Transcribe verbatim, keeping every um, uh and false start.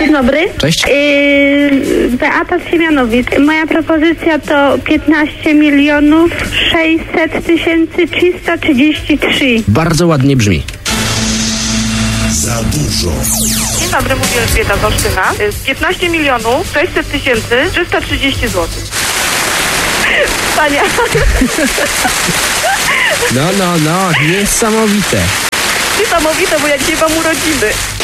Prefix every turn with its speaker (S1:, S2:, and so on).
S1: Dzień dobry.
S2: Cześć.
S1: Yy, Beata z Siemianowic. Moja propozycja to piętnaście milionów sześćset tysięcy trzysta trzydzieści trzy.
S2: Bardzo ładnie brzmi.
S3: Za dużo.
S4: Dzień dobry, mówię Elżbieta z Olsztyna. piętnaście milionów sześćset tysięcy trzysta trzydzieści złotych. Pania.
S2: No, no, no, niesamowite.
S4: Niesamowite, bo ja dzisiaj mam urodziny.